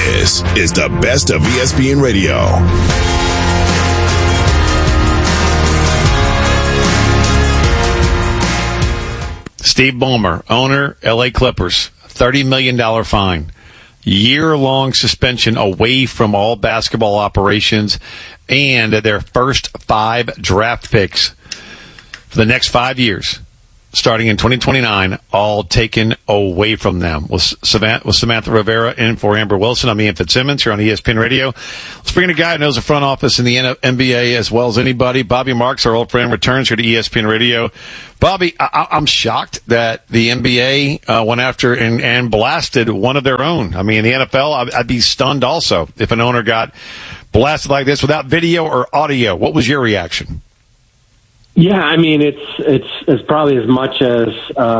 This is the best of ESPN Radio. Steve Ballmer, owner, L.A. Clippers, $30 million fine. Year-long suspension away from all basketball operations and their first 5 draft picks for the next 5 years, starting in 2029, all taken away from them. With Samantha Rivera in for Amber Wilson, I'm Ian Fitzsimmons here on ESPN Radio. Let's bring in a guy who knows the front office in the NBA as well as anybody. Bobby Marks, our old friend, returns here to ESPN Radio. Bobby, I'm shocked that the NBA went after and blasted one of their own. I mean, the NFL, I'd be stunned also if an owner got blasted like this without video or audio. What was your reaction? Yeah, I mean, it's probably as much as,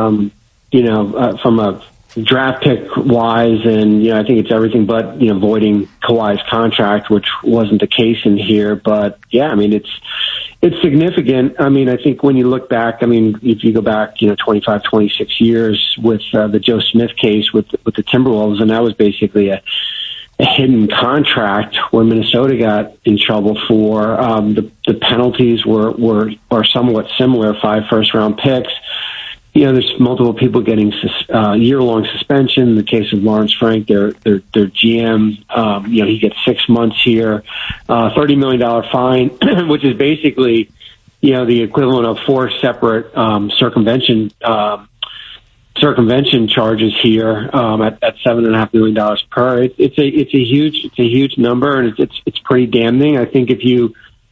from a draft pick wise, and, I think it's everything but, voiding Kawhi's contract, which wasn't the case in here. But yeah, I mean, it's significant. I mean, I think when you look back, I mean, if you go back, 25, 26 years with the Joe Smith case with the Timberwolves, and that was basically a hidden contract where Minnesota got in trouble for. The penalties are somewhat similar, 5 first-round picks. There's multiple people getting year-long suspension. In the case of Lawrence Frank, their GM, he gets 6 months here, $30 million fine, which is basically, the equivalent of 4 separate circumvention charges here at $7.5 million per. It's a huge number, and it's pretty damning. I think if you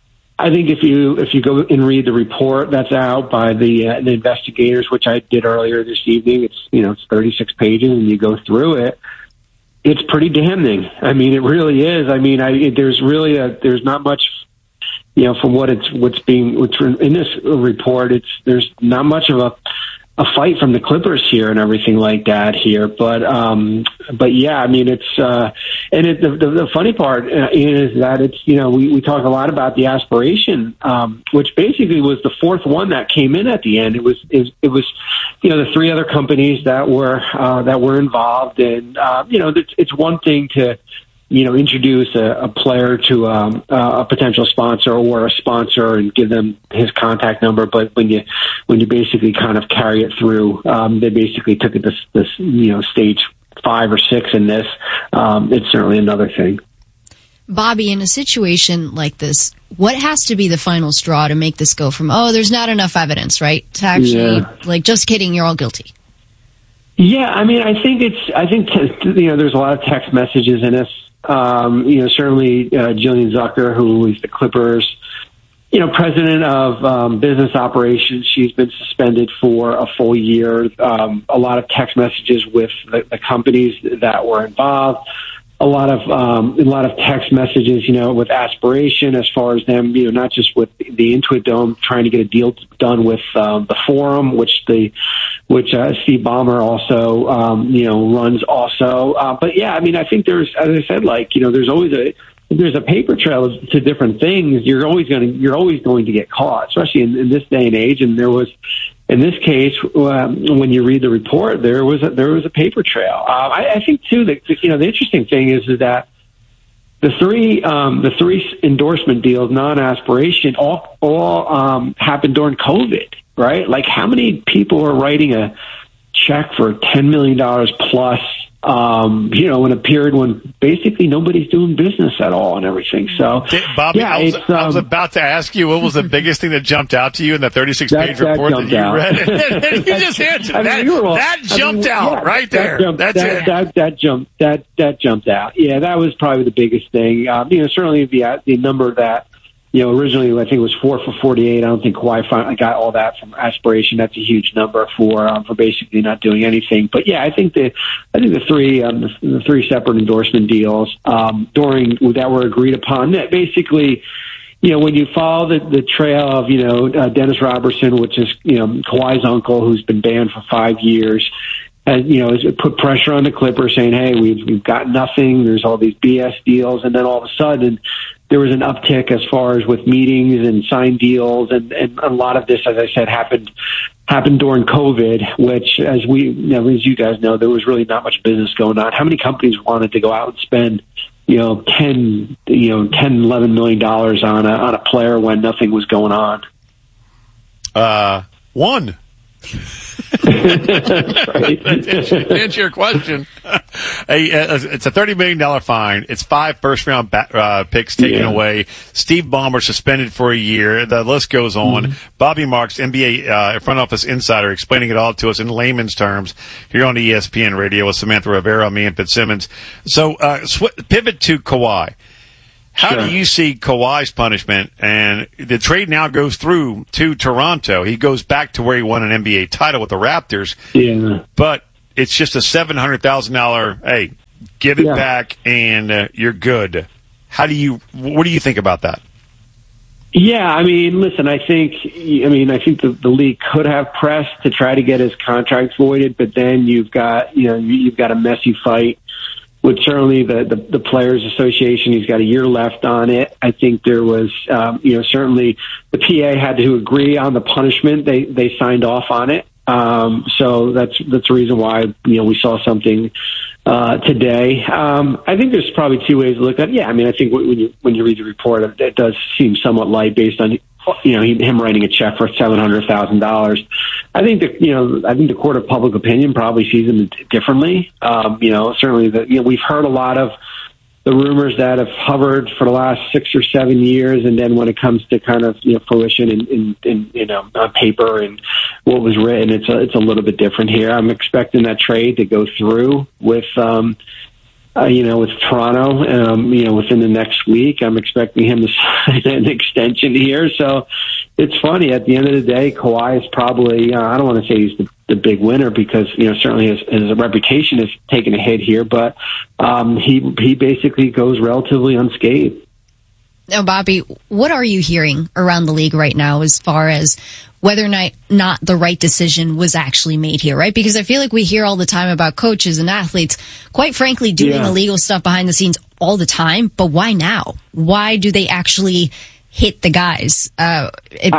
go and read the report that's out by the investigators, which I did earlier this evening, it's 36 pages, and you go through it, it's pretty damning. I mean, it really is. I mean, there's not much, from what's in this report. There's not much of a fight from the Clippers here and everything like that here. But yeah, I mean, the funny part is that it's, we talk a lot about the aspiration, which basically was the 4th one that came in at the end. It was, the 3 other companies that were involved, and, it's one thing to, introduce a player to a potential sponsor or a sponsor and give them his contact number. But when you basically kind of carry it through, they basically took it this stage 5 or 6 in this. It's certainly another thing. Bobby, in a situation like this, what has to be the final straw to make this go from, there's not enough evidence, right, to actually, just kidding, you're all guilty? Yeah, I mean, I think there's a lot of text messages in this. Certainly Jillian Zucker, who is the Clippers, president of business operations, she's been suspended for a full year. A lot of text messages with the companies that were involved. A lot of text messages, with aspiration as far as them, not just with the Intuit Dome trying to get a deal done with the Forum, which Steve Ballmer also, runs also. But yeah, I mean, I think there's, as I said, there's a paper trail to different things. You're always going to get caught, especially in this day and age. And there was, in this case, when you read the report, there was a paper trail. I think too that the interesting thing is that the three endorsement deals, non-aspiration, all happened during COVID, right? Like, how many people are writing a check for $10 million plus? In a period when basically nobody's doing business at all and everything. So, Bobby, yeah, I was about to ask you, what was the biggest thing that jumped out to you in the 36-page report that you read? And you just answered that jumped out right there. That jumped out. Yeah, that was probably the biggest thing. Certainly the number that, originally I think it was 4 for 48. I don't think Kawhi finally got all that from aspiration. That's a huge number for basically not doing anything. But yeah, I think the three separate endorsement deals that were agreed upon, that basically, when you follow the trail of Dennis Robertson, which is Kawhi's uncle, who's been banned for 5 years. And, it put pressure on the Clippers saying, hey, we've got nothing. There's all these BS deals. And then all of a sudden there was an uptick as far as with meetings and signed deals. And a lot of this, as I said, happened happened during COVID, which, as you guys know, there was really not much business going on. How many companies wanted to go out and spend, $11 million on a player when nothing was going on? One. To answer your question, it's a $30 million fine. It's 5 first-round picks taken away. Steve Ballmer suspended for a year. The list goes on. Bobby Marks, NBA front office insider, explaining it all to us in layman's terms here on ESPN Radio with Samantha Rivera, me and Fitzsimmons. So pivot to Kawhi. How do you see Kawhi's punishment? And the trade now goes through to Toronto. He goes back to where he won an NBA title with the Raptors. Yeah. But it's just a $700,000, hey, give it back and you're good. What do you think about that? Yeah, I mean, listen, I think the league could have pressed to try to get his contract voided, but then you've got a messy fight with certainly the Players Association. He's got a year left on it. I think there was, certainly the PA had to agree on the punishment. They signed off on it. So that's the reason why, we saw something, today. I think there's probably two ways to look at it. Yeah, I mean, I think when you read the report, it does seem somewhat light based on, him writing a check for $700,000. I think the court of public opinion probably sees him differently. Certainly we've heard a lot of the rumors that have hovered for the last 6 or 7 years, and then when it comes to kind of fruition in on paper and what was written, it's a little bit different here. I'm expecting that trade to go through with with Toronto, within the next week. I'm expecting him to sign an extension here. So it's funny. At the end of the day, Kawhi is probably, I don't want to say he's the big winner because, certainly his reputation has taken a hit here, but he basically goes relatively unscathed. Now, Bobby, what are you hearing around the league right now as far as whether or not the right decision was actually made here, right? Because I feel like we hear all the time about coaches and athletes, quite frankly, doing illegal stuff behind the scenes all the time. But why now? Why do they actually hit the guys? I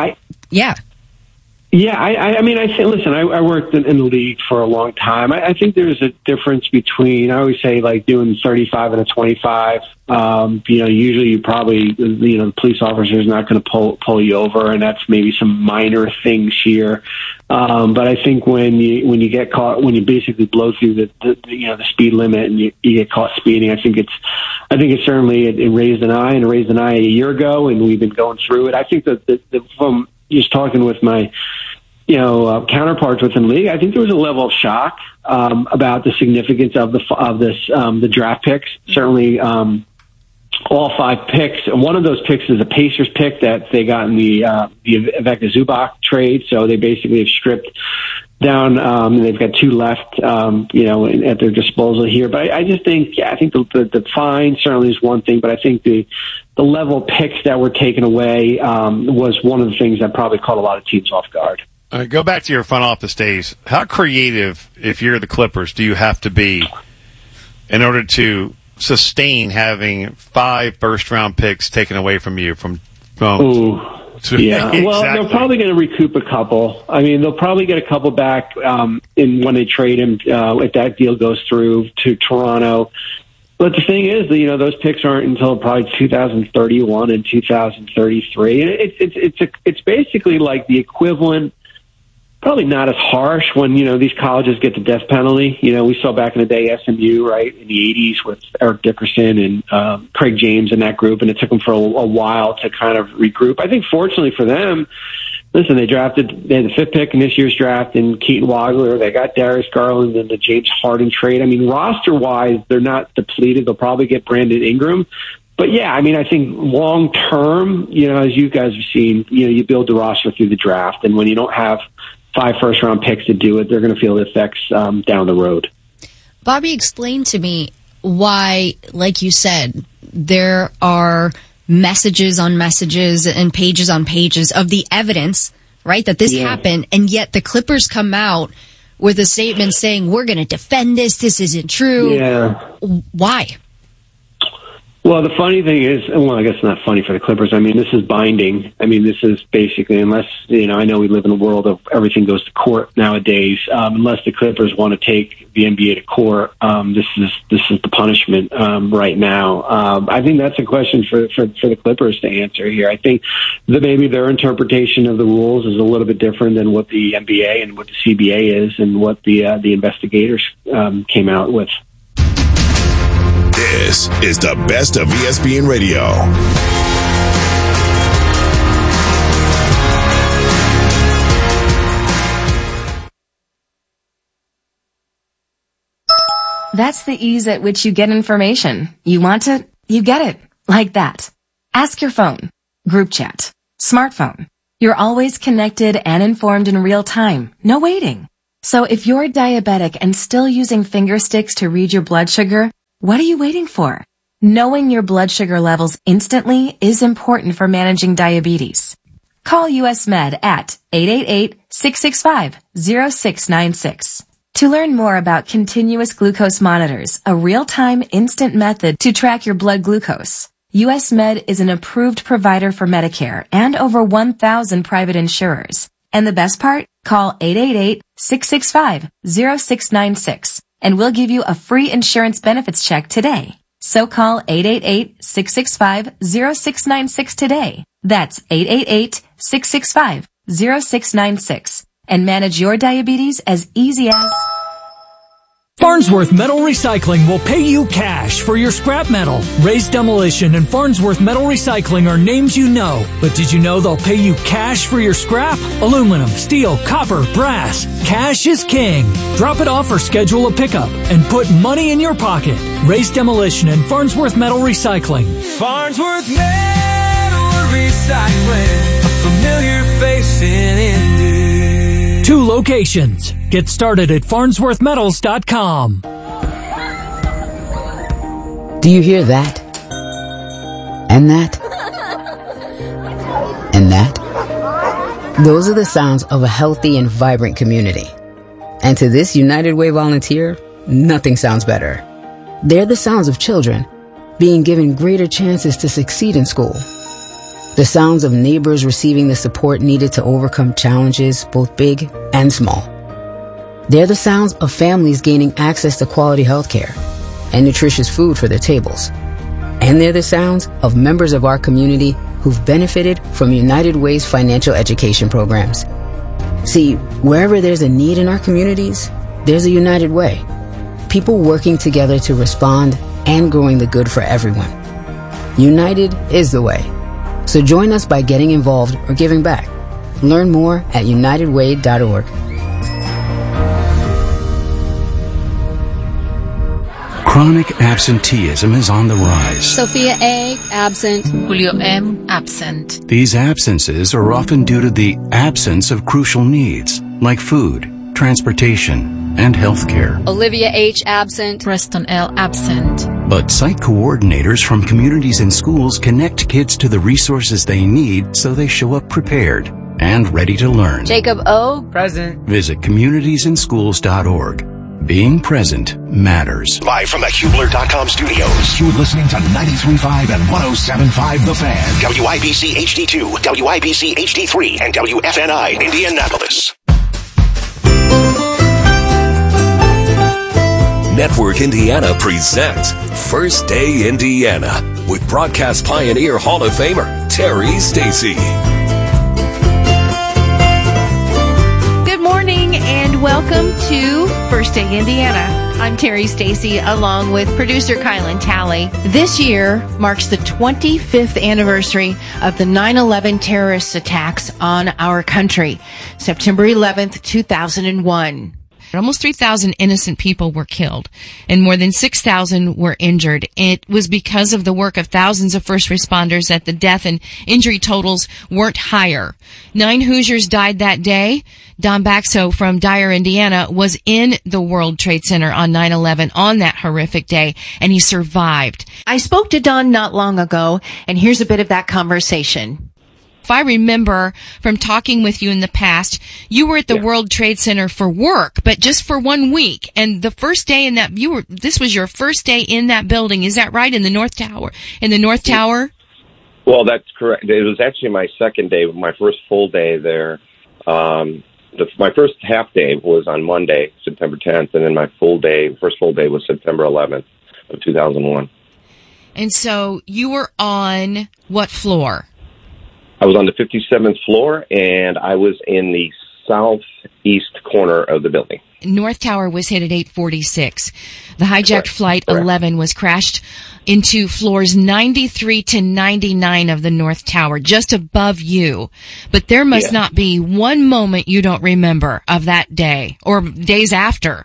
listen, I worked in the league for a long time. I think there's a difference between, I always say, like doing 35 and a 25. Usually you probably, the police officer is not going to pull you over, and that's maybe some minor things here. But I think when you get caught, when you basically blow through the speed limit and you get caught speeding, I think it's certainly it raised an eye, and it raised an eye a year ago, and we've been going through it. I think that from just talking with my counterparts within the league, I think there was a level of shock about the significance of the draft picks. Certainly, all 5 picks. One of those picks is a Pacers pick that they got in the Ivica Zubac trade. So they basically have stripped down. They've got 2 left, at their disposal here. But I just think, I think the fine certainly is one thing, but I think the level of picks that were taken away was one of the things that probably caught a lot of teams off guard. Go back to your front office days. How creative, if you're the Clippers, do you have to be in order to sustain having 5 first-round picks taken away from you? Well, they're probably going to recoup a couple. I mean, they'll probably get a couple back when they trade him, if that deal goes through to Toronto. But the thing is, those picks aren't until probably 2031 and 2033. It's basically like the equivalent. Probably not as harsh when, these colleges get the death penalty. We saw back in the day SMU, right, in the 80s with Eric Dickerson and Craig James in that group, and it took them for a while to kind of regroup. I think fortunately for them, listen, they had the 5th pick in this year's draft in Keaton Wagler. They got Darius Garland and the James Harden trade. I mean, roster-wise, they're not depleted. They'll probably get Brandon Ingram. But, yeah, I mean, I think long-term, as you guys have seen, you build the roster through the draft, and when you don't have 5 first-round picks to do it, they're going to feel the effects down the road. Bobby, explain to me why, like you said, there are messages on messages and pages on pages of the evidence, right, that this happened, and yet the Clippers come out with a statement saying, we're going to defend this isn't true. Yeah. Why? Well, the funny thing is, well, I guess it's not funny for the Clippers. I mean, this is binding. I mean, this is basically, unless, I know we live in a world of everything goes to court nowadays. Unless the Clippers want to take the NBA to court, this is the punishment right now. I think that's a question for the Clippers to answer here. I think that maybe their interpretation of the rules is a little bit different than what the NBA and what the CBA is and what the investigators came out with. This is the best of ESPN Radio. That's the ease at which you get information. You want it, you get it. Like that. Ask your phone. Group chat. Smartphone. You're always connected and informed in real time. No waiting. So if you're diabetic and still using finger sticks to read your blood sugar, what are you waiting for? Knowing your blood sugar levels instantly is important for managing diabetes. Call US Med at 888-665-0696. To learn more about continuous glucose monitors, a real-time instant method to track your blood glucose. US Med is an approved provider for Medicare and over 1,000 private insurers. And the best part? Call 888-665-0696. And we'll give you a free insurance benefits check today. So call 888-665-0696 today. That's 888-665-0696. And manage your diabetes as easy as... Farnsworth Metal Recycling will pay you cash for your scrap metal. Raised Demolition and Farnsworth Metal Recycling are names you know. But did you know they'll pay you cash for your scrap? Aluminum, steel, copper, brass. Cash is king. Drop it off or schedule a pickup and put money in your pocket. Raised Demolition and Farnsworth Metal Recycling. Farnsworth Metal Recycling, a familiar face in Indy. 2 locations. Get started at farnsworthmetals.com. Do you hear that? And that? And that? Those are the sounds of a healthy and vibrant community. And to this United Way volunteer, nothing sounds better. They're the sounds of children being given greater chances to succeed in school. The sounds of neighbors receiving the support needed to overcome challenges, both big and small. They're the sounds of families gaining access to quality health care and nutritious food for their tables. And they're the sounds of members of our community who've benefited from United Way's financial education programs. See, wherever there's a need in our communities, there's a United Way. People working together to respond and growing the good for everyone. United is the way. So join us by getting involved or giving back. Learn more at unitedway.org. Chronic absenteeism is on the rise. Sophia A., absent. Julio M., absent. These absences are often due to the absence of crucial needs, like food, transportation, and health care. Olivia H., absent. Preston L., absent. But site coordinators from communities and schools connect kids to the resources they need so they show up prepared and ready to learn. Jacob O., present. Visit communitiesandschools.org. Being present matters. Live from the Hubler.com studios, you're listening to 93.5 and 107.5 The Fan. WIBC HD2, WIBC HD3, and WFNI Indianapolis. Network Indiana presents First Day Indiana with broadcast pioneer Hall of Famer Terry Stacy. Good morning and welcome to First Day Indiana. I'm Terry Stacy along with producer Kylan Talley. This year marks the 25th anniversary of the 9/11 terrorist attacks on our country, September 11th, 2001. Almost 3,000 innocent people were killed, and more than 6,000 were injured. It was because of the work of thousands of first responders that the death and injury totals weren't higher. 9 Hoosiers died that day. Don Baxo from Dyer, Indiana, was in the World Trade Center on 9/11 on that horrific day, and he survived. I spoke to Don not long ago, and here's a bit of that conversation. if I remember from talking with you in the past, you were at the World Trade Center for work, but just for 1 week. And the first day in that, this was your first day in that building. Is that right? In the North Tower? Well, that's correct. It was actually my second day, my first full day there. My first half day was on Monday, September 10th, and then my first full day was September 11th of 2001. And so you were on what floor? I was on the 57th floor, and I was in the southeast corner of the building. North Tower was hit at 8:46. The hijacked Flight 11 was crashed into floors 93 to 99 of the North Tower, just above you. But there must not be one moment you don't remember of that day or days after.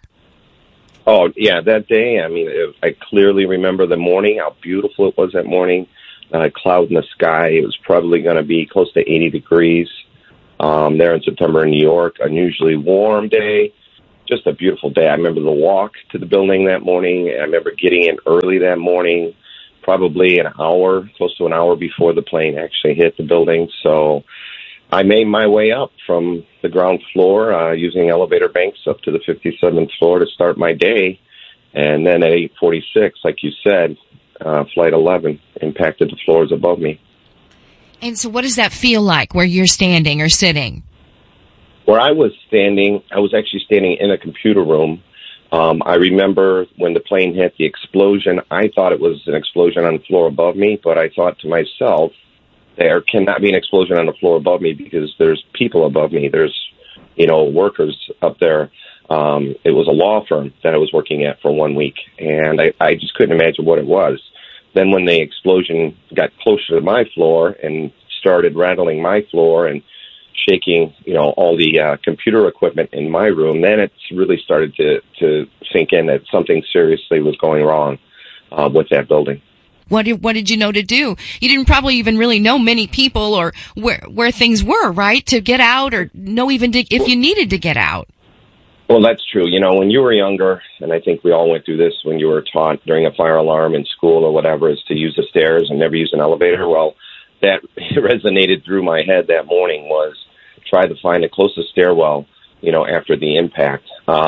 Oh, yeah, that day, I mean, I clearly remember the morning, how beautiful it was that morning. Cloud in the sky. It was probably going to be close to 80 degrees there in September in New York. Unusually warm day. Just a beautiful day. I remember the walk to the building that morning. I remember getting in early that morning, probably close to an hour before the plane actually hit the building. So I made my way up from the ground floor using elevator banks up to the 57th floor to start my day. And then at 8:46, like you said, Flight 11 impacted the floors above me. And so what does that feel like where you're standing or sitting? Where I was standing, I was actually standing in a computer room. I remember when the plane hit the explosion, I thought it was an explosion on the floor above me, but I thought to myself, there cannot be an explosion on the floor above me because there's people above me. There's, workers up there. It was a law firm that I was working at for 1 week, and I just couldn't imagine what it was. Then when the explosion got closer to my floor and started rattling my floor and shaking, all the computer equipment in my room, then it really started to sink in that something seriously was going wrong with that building. What did you know to do? You didn't probably even really know many people or where things were, right? To get out or know even if you needed to get out. Well, that's true. When you were younger, and I think we all went through this when you were taught during a fire alarm in school or whatever, is to use the stairs and never use an elevator. Well, that resonated through my head that morning was try to find the closest stairwell, after the impact.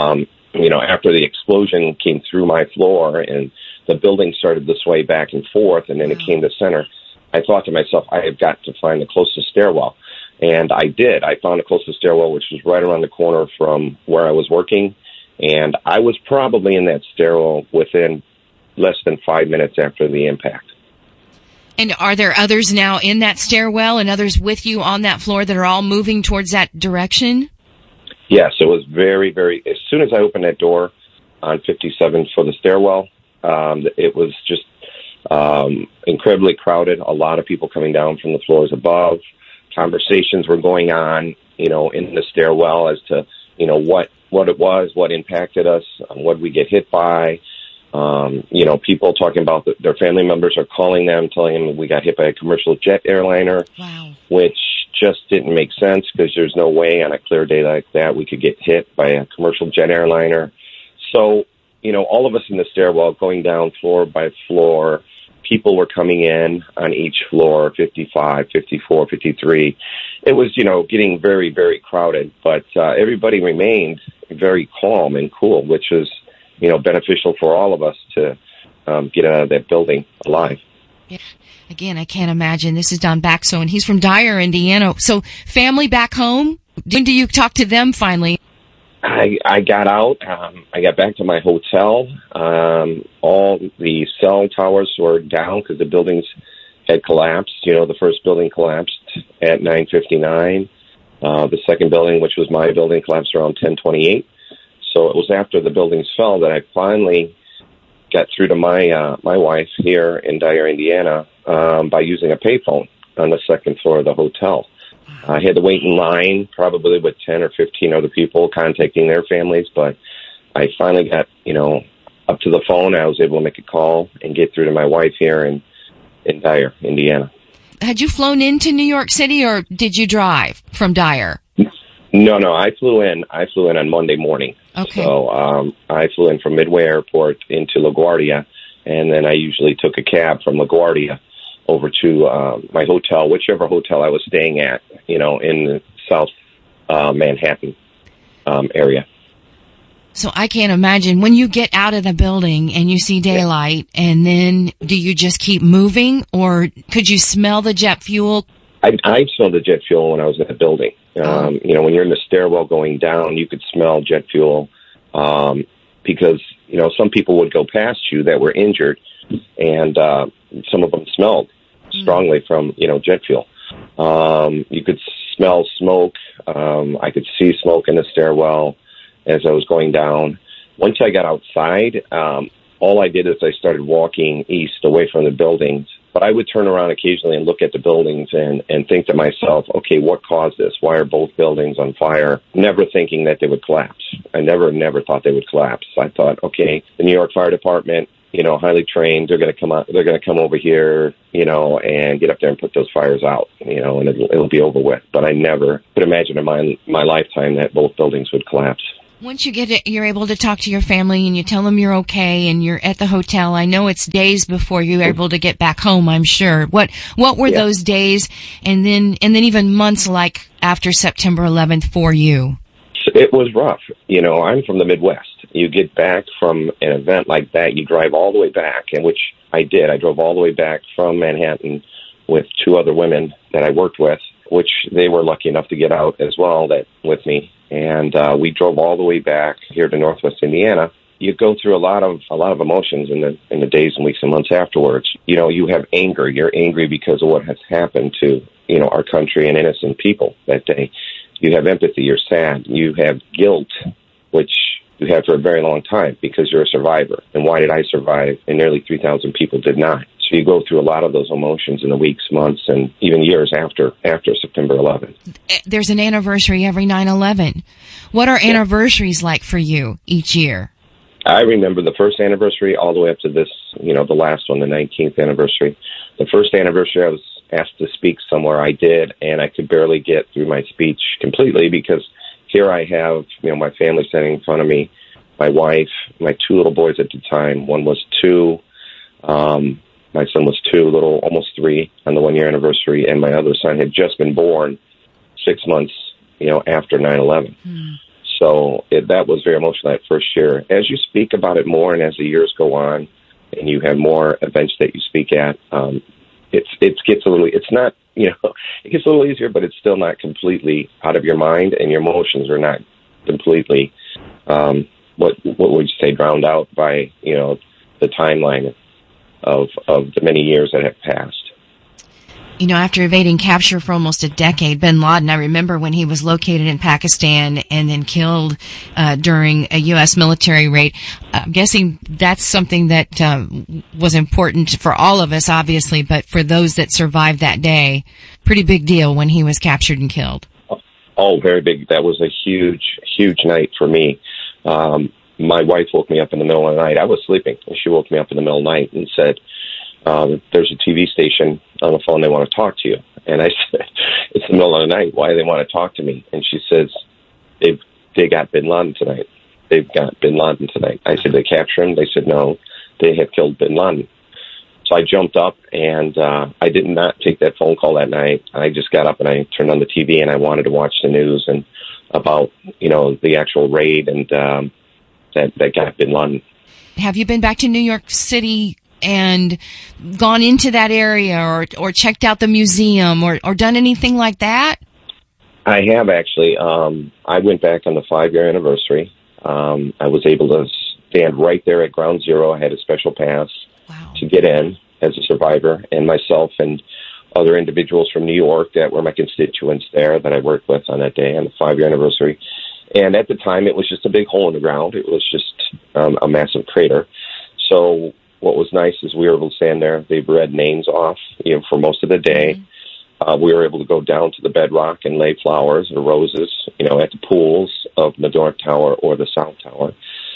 After the explosion came through my floor and the building started to sway back and forth and then it came to center, I thought to myself, I have got to find the closest stairwell. And I did. I found the closest stairwell, which was right around the corner from where I was working. And I was probably in that stairwell within less than 5 minutes after the impact. And are there others now in that stairwell and others with you on that floor that are all moving towards that direction? Yes, it was very, very, as soon as I opened that door on 57 for the stairwell, it was just incredibly crowded. A lot of people coming down from the floors above. Conversations were going on, in the stairwell as to, what it was, what impacted us, what we get hit by. People talking about their family members are calling them, telling them we got hit by a commercial jet airliner, which just didn't make sense because there's no way on a clear day like that we could get hit by a commercial jet airliner. So, all of us in the stairwell going down floor by floor, people were coming in on each floor, 55, 54, 53. It was, getting very, very crowded, but everybody remained very calm and cool, which was, beneficial for all of us to get out of that building alive. Yeah. Again, I can't imagine. This is Don Baxo, and he's from Dyer, Indiana. So family back home, when do you talk to them finally? I got out. I got back to my hotel. All the cell towers were down because the buildings had collapsed. The first building collapsed at 9:59. The second building, which was my building, collapsed around 10:28. So it was after the buildings fell that I finally got through to my wife here in Dyer, Indiana, by using a payphone on the second floor of the hotel. I had to wait in line, probably with 10 or 15 other people contacting their families, but I finally got, up to the phone. I was able to make a call and get through to my wife here in Dyer, Indiana. Had you flown into New York City, or did you drive from Dyer? No, I flew in on Monday morning. Okay. So I flew in from Midway Airport into LaGuardia, and then I usually took a cab from LaGuardia over to my hotel, whichever hotel I was staying at, in the South Manhattan area. So I can't imagine when you get out of the building and you see daylight, and then do you just keep moving, or could you smell the jet fuel? I smelled the jet fuel when I was in the building. When you're in the stairwell going down, you could smell jet fuel because, some people would go past you that were injured, and some of them smelled strongly from, jet fuel. You could smell smoke. I could see smoke in the stairwell as I was going down. Once I got outside, all I did is I started walking east away from the buildings. But I would turn around occasionally and look at the buildings and think to myself, okay, what caused this? Why are both buildings on fire? Never thinking that they would collapse. I never thought they would collapse. I thought, okay, the New York Fire Department, highly trained, they're going to come out, they're going to come over here, and get up there and put those fires out, and it'll be over with. But I never could imagine in my lifetime that both buildings would collapse. Once you get it, you're able to talk to your family and you tell them you're okay and you're at the hotel. I know it's days before you're able to get back home, I'm sure. What were those days and then even months like after September 11th for you? It was rough. I'm from the Midwest. You get back from an event like that, you drive all the way back, and which I did. I drove all the way back from Manhattan with two other women that I worked with, which they were lucky enough to get out as well with me. And we drove all the way back here to Northwest Indiana. You go through a lot of emotions in the days and weeks and months afterwards. You have anger. You're angry because of what has happened to our country and innocent people that day. You have empathy. You're sad. You have guilt, which you have for a very long time because you're a survivor. And why did I survive? And nearly 3,000 people did not. So you go through a lot of those emotions in the weeks, months, and even years after September 11th. There's an anniversary every 9/11. What are anniversaries like for you each year? I remember the first anniversary all the way up to this, the last one, the 19th anniversary. The first anniversary I was asked to speak somewhere, I did, and I could barely get through my speech completely because here I have, my family sitting in front of me, my wife, my two little boys at the time. One was 2. My son was 2, almost 3 on the 1-year anniversary, and my other son had just been born 6 months, after 9/11. So that was very emotional that first year. As you speak about it more and as the years go on and you have more events that you speak at, it gets a little, it's not, it gets a little easier, but it's still not completely out of your mind, and your emotions are not completely, what would you say, drowned out by, the timeline of the many years that have passed. After evading capture for almost a decade, bin Laden, I remember when he was located in Pakistan and then killed during a U.S. military raid. I'm guessing that's something that was important for all of us, obviously, but for those that survived that day, pretty big deal when he was captured and killed. Oh, very big. That was a huge, huge night for me. My wife woke me up in the middle of the night. I was sleeping, and she woke me up in the middle of the night and said, there's a TV station on the phone, they want to talk to you. And I said, it's the middle of the night, why do they want to talk to me? And she says, they got bin Laden tonight. They've got bin Laden tonight. I said, they capture him? They said, no, they have killed bin Laden. So I jumped up, and I did not take that phone call that night. I just got up and I turned on the TV, and I wanted to watch the news and about, the actual raid and that got bin Laden. Have you been back to New York City and gone into that area or checked out the museum or done anything like that? I have, actually. I went back on the 5-year anniversary. I was able to stand right there at Ground Zero. I had a special pass to get in as a survivor, and myself and other individuals from New York that were my constituents there that I worked with on that day on the 5-year anniversary. And at the time, it was just a big hole in the ground. It was just a massive crater. So what was nice is we were able to stand there. They've read names off, for most of the day. We were able to go down to the bedrock and lay flowers or roses, at the pools of the North Tower or the South Tower.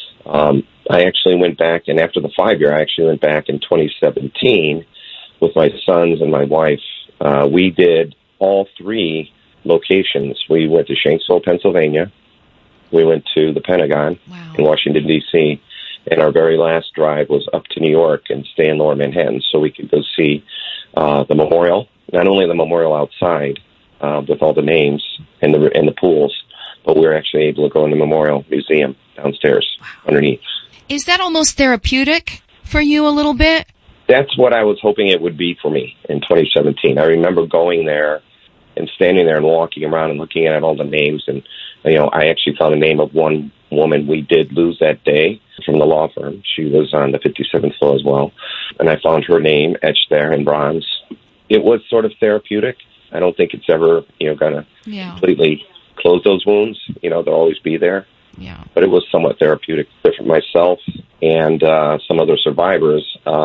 I actually went back, and after the 5-year, I actually went back in 2017 with my sons and my wife. We did all 3 locations. We went to Shanksville, Pennsylvania. We went to the Pentagon in Washington, D.C., and our very last drive was up to New York and stay in Lower Manhattan so we could go see the memorial, not only the memorial outside with all the names and the pools, but we were actually able to go in the memorial museum downstairs underneath. Is that almost therapeutic for you a little bit? That's what I was hoping it would be for me in 2017. I remember going there and standing there and walking around and looking at all the names. And, I actually found the name of one woman we did lose that day from the law firm. She was on the 57th floor as well. And I found her name etched there in bronze. It was sort of therapeutic. I don't think it's ever, going to completely close those wounds. They'll always be there. Yeah. But it was somewhat therapeutic for myself and some other survivors.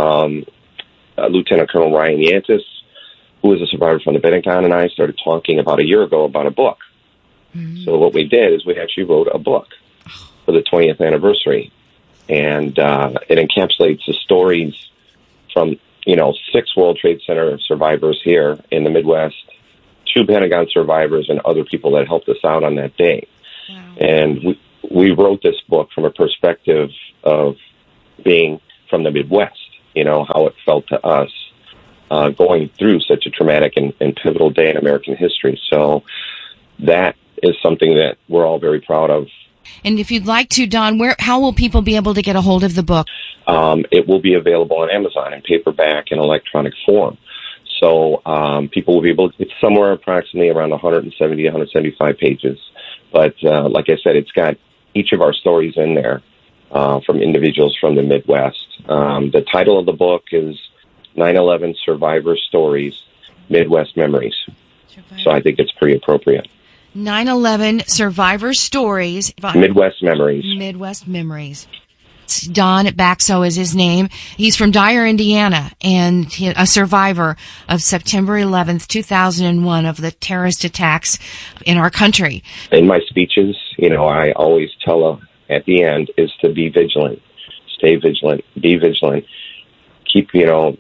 Lieutenant Colonel Ryan Yantis, who was a survivor from the Pentagon, and I started talking about a year ago about a book. Mm-hmm. So what we did is we actually wrote a book for the 20th anniversary. And it encapsulates the stories from, 6 World Trade Center survivors here in the Midwest, 2 Pentagon survivors, and other people that helped us out on that day. Wow. And we wrote this book from a perspective of being from the Midwest, how it felt to us going through such a traumatic and pivotal day in American history. So that is something that we're all very proud of. And if you'd like to, Don, how will people be able to get a hold of the book? It will be available on Amazon in paperback and electronic form. So people will be able to, it's somewhere approximately around 170, 175 pages. But like I said, it's got each of our stories in there from individuals from the Midwest. The title of the book is 9/11 Survivor Stories, Midwest Memories. So I think it's pretty appropriate. 9/11 Survivor Stories. Midwest Memories. Midwest Memories. Don Baxo is his name. He's from Dyer, Indiana, and a survivor of September 11th, 2001, of the terrorist attacks in our country. In my speeches, I always tell at the end is to be vigilant, stay vigilant, be vigilant, keep your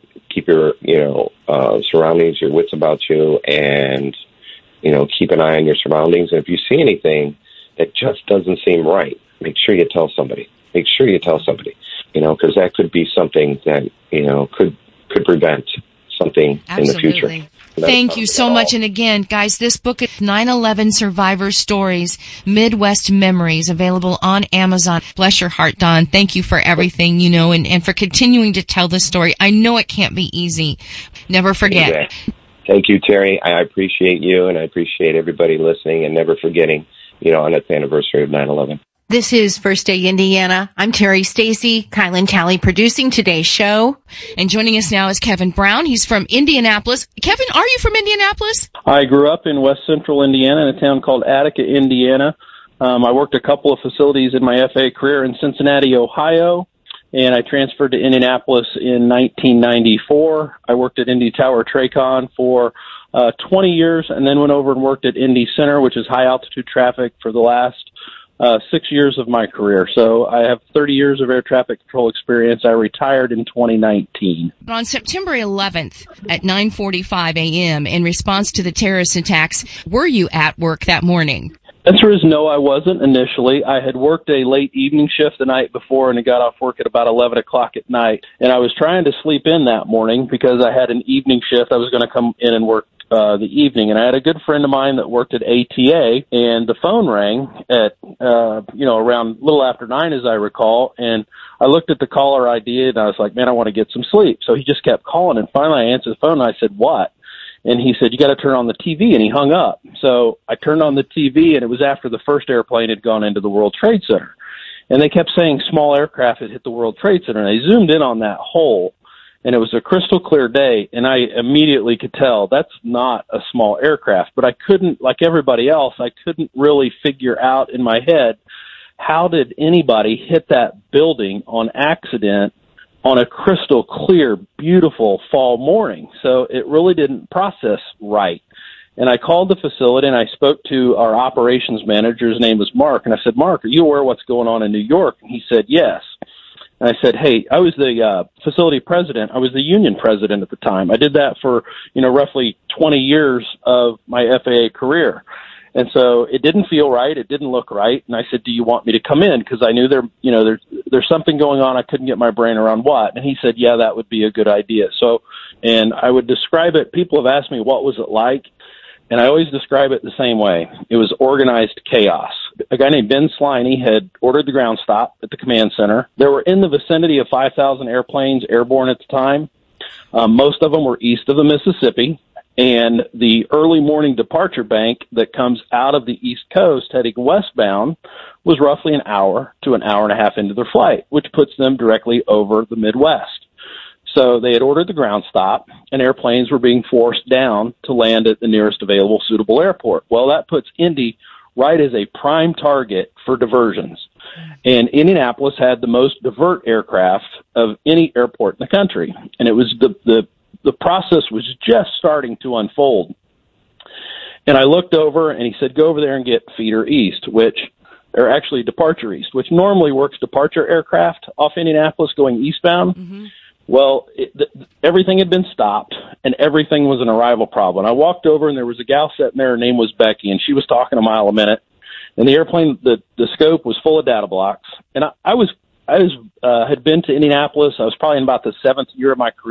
surroundings, your wits about you, and keep an eye on your surroundings. And if you see anything that just doesn't seem right, make sure you tell somebody. Make sure you tell somebody, because that could be something that, could prevent something in the future. Thank you so much. And again, guys, this book is 9/11 Survivor Stories, Midwest Memories, available on Amazon. Bless your heart, Don. Thank you for everything, and for continuing to tell this story. I know it can't be easy. Never forget. Exactly. Thank you, Terry. I appreciate you, and I appreciate everybody listening and never forgetting, on the anniversary of 9/11. This is First Day Indiana. I'm Terry Stacy, Kylan Talley producing today's show. And joining us now is Kevin Brown. He's from Indianapolis. Kevin, are you from Indianapolis? I grew up in west central Indiana in a town called Attica, Indiana. I worked a couple of facilities in my FAA career in Cincinnati, Ohio, and I transferred to Indianapolis in 1994. I worked at Indy Tower Tracon for 20 years and then went over and worked at Indy Center, which is high altitude traffic, for the last 6 years of my career. So I have 30 years of air traffic control experience. I retired in 2019. On September 11th at 9:45 a.m., in response to the terrorist attacks, were you at work that morning? Answer is no, I wasn't initially. I had worked a late evening shift the night before, and I got off work at about 11 o'clock at night. And I was trying to sleep in that morning because I had an evening shift. I was going to come in and work the evening, and I had a good friend of mine that worked at ATA, and the phone rang at around a little after 9, as I recall, and I looked at the caller ID and I was like, man, I want to get some sleep. So he just kept calling, and finally I answered the phone and I said, what? And he said, you got to turn on the TV, and he hung up. So I turned on the TV, and it was after the first airplane had gone into the World Trade Center, and they kept saying small aircraft had hit the World Trade Center, and I zoomed in on that hole. And it was a crystal clear day, and I immediately could tell that's not a small aircraft. But I couldn't, like everybody else, I couldn't really figure out in my head, how did anybody hit that building on accident on a crystal clear, beautiful fall morning? So it really didn't process right. And I called the facility, and I spoke to our operations manager. His name was Mark. And I said, Mark, are you aware of what's going on in New York? And he said, yes. And I said, hey, I was the facility president. I was the union president at the time. I did that for, roughly 20 years of my FAA career. And so it didn't feel right. It didn't look right. And I said, do you want me to come in? Because I knew there's something going on. I couldn't get my brain around what. And he said, yeah, that would be a good idea. So And I would describe it, people have asked me, what was it like? And I always describe it the same way. It was organized chaos. A guy named Ben Sliney had ordered the ground stop at the command center. There were in the vicinity of 5,000 airplanes airborne at the time. Most of them were east of the Mississippi. And the early morning departure bank that comes out of the East Coast heading westbound was roughly an hour to an hour and a half into their flight, which puts them directly over the Midwest. So they had ordered the ground stop, and airplanes were being forced down to land at the nearest available suitable airport. Well, that puts Indy right as a prime target for diversions. And Indianapolis had the most divert aircraft of any airport in the country. And it was the process was just starting to unfold. And I looked over, and he said, go over there and get feeder east, or actually departure east, which normally works departure aircraft off Indianapolis going eastbound. Mm-hmm. Well, everything had been stopped, and everything was an arrival problem. I walked over, and there was a gal sitting there. Her name was Becky, and she was talking a mile a minute. And the airplane, the scope was full of data blocks. And I had been to Indianapolis. I was probably in about the 7th year of my career.